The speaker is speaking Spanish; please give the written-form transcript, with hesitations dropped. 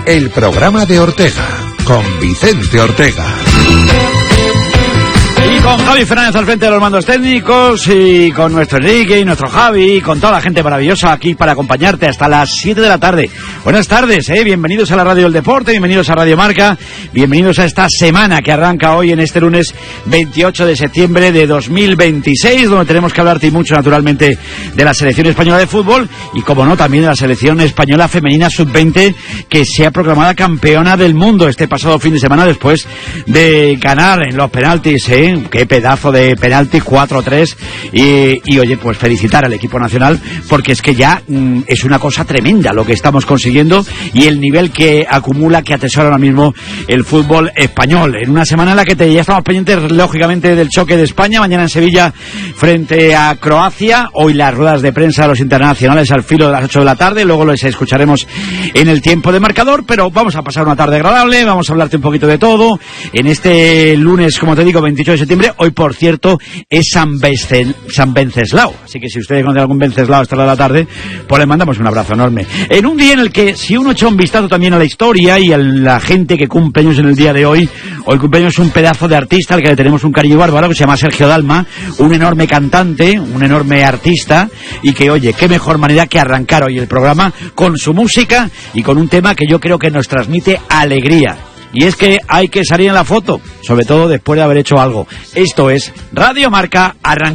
El programa de Ortega, con Vicente Ortega. Y con Javi Fernández al frente de los mandos técnicos, y con nuestro Enrique y nuestro Javi, y con toda la gente maravillosa aquí para acompañarte hasta las 7 de la tarde. Buenas tardes, bienvenidos a la Radio del Deporte, bienvenidos a Radio Marca, bienvenidos a esta semana que arranca hoy en este lunes 28 de septiembre de 2026, donde tenemos que hablarte y mucho, naturalmente, de la selección española de fútbol y, como no, también de la selección española femenina sub-20, que se ha proclamado campeona del mundo este pasado fin de semana después de ganar en los penaltis, qué pedazo de penalti, 4-3, y oye, pues felicitar al equipo nacional, porque es que ya es una cosa tremenda lo que estamos consiguiendo y el nivel que acumula, que atesora ahora mismo el fútbol español, en una semana en la que ya estamos pendientes, lógicamente, del choque de España, mañana en Sevilla frente a Croacia, hoy las ruedas de prensa de los internacionales al filo de las 8 de la tarde, luego los escucharemos en el tiempo de marcador, pero vamos a pasar una tarde agradable, vamos a hablarte un poquito de todo, en este lunes, como te digo, 28 de septiembre. Hoy, por cierto, es San Venceslao, así que si ustedes conocen algún Venceslao a esta hora de la tarde, pues le mandamos un abrazo enorme. En un día en el que, si uno echa un vistazo también a la historia y a la gente que cumple años en el día de hoy cumpleaños un pedazo de artista al que le tenemos un cariño bárbaro, que se llama Sergio Dalma, un enorme cantante, un enorme artista, y que, oye, qué mejor manera que arrancar hoy el programa con su música y con un tema que yo creo que nos transmite alegría. Y es que hay que salir en la foto, sobre todo después de haber hecho algo. Esto es Radio Marca, arranca.